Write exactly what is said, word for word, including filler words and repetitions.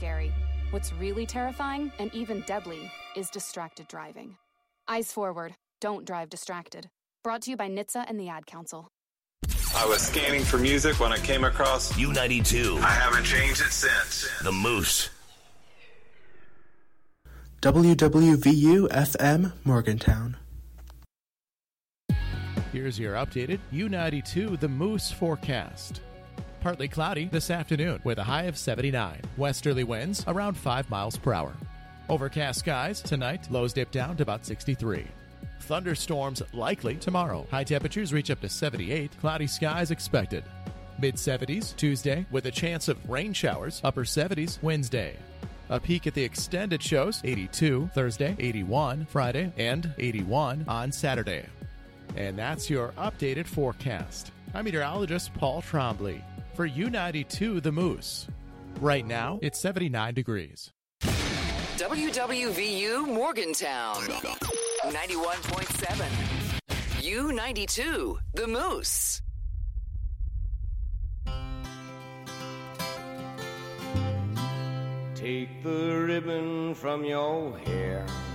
scary. What's really terrifying and even deadly is distracted driving. Eyes forward. Don't drive distracted. Brought to you by N H T S A and the Ad Council. I was scanning for music when I came across U ninety-two. I haven't changed it since. The Moose. W W V U F M Morgantown. Here's your updated U ninety-two The Moose forecast. Partly cloudy this afternoon with a high of seventy-nine. Westerly winds around five miles per hour. Overcast skies tonight, lows dip down to about sixty-three. Thunderstorms likely tomorrow. High temperatures reach up to seventy-eight. Cloudy skies expected. Mid-seventies Tuesday with a chance of rain showers. Upper seventies Wednesday. A peek at the extended shows, eighty-two Thursday, eighty-one Friday, and eighty-one on Saturday. And that's your updated forecast. I'm meteorologist Paul Trombley for U ninety-two The Moose. Right now, it's seventy-nine degrees. W W V U Morgantown, ninety-one point seven. U ninety-two The Moose. Take the ribbon from your hair,